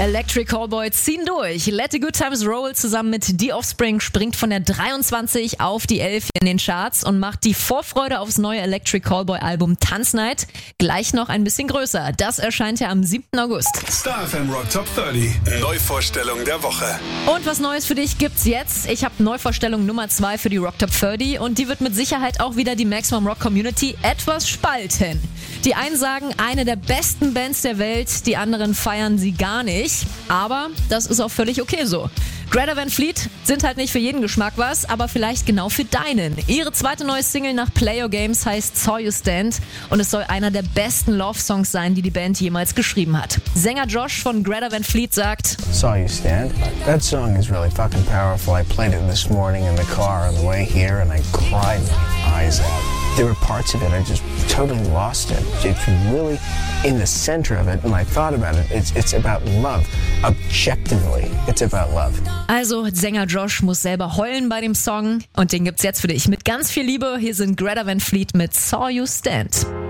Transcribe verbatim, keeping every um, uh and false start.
Electric Callboy ziehen durch. Let the Good Times Roll zusammen mit The Offspring springt von der dreiundzwanzig auf die elf in den Charts und macht die Vorfreude aufs neue Electric Callboy Album Tanznight gleich noch ein bisschen größer. Das erscheint ja am siebten August. Star F M Rock Top dreißig. Neuvorstellung der Woche. Und was Neues für dich gibt's jetzt. Ich habe Neuvorstellung Nummer zwei für die Rock Top dreißig und die wird mit Sicherheit auch wieder die Maximum Rock Community etwas spalten. Die einen sagen, eine der besten Bands der Welt, die anderen feiern sie gar nicht. Aber das ist auch völlig okay so. Greta Van Fleet sind halt nicht für jeden Geschmack was, aber vielleicht genau für deinen. Ihre zweite neue Single nach Play Your Games heißt Saw You Stand und es soll einer der besten Love-Songs sein, die die Band jemals geschrieben hat. Sänger Josh von Greta Van Fleet sagt: Saw You Stand. That song is really fucking powerful. I played it this morning in the car on the way here and I cried my eyes out. There were parts of it I just totally lost it. It's really in the center of it, and I thought about it. It's it's about love. Objectively, it's about love. Also, Sänger Josh muss selber heulen bei dem Song und den gibt's jetzt für dich mit ganz viel Liebe. Hier sind Greta Van Fleet mit Saw You Stand.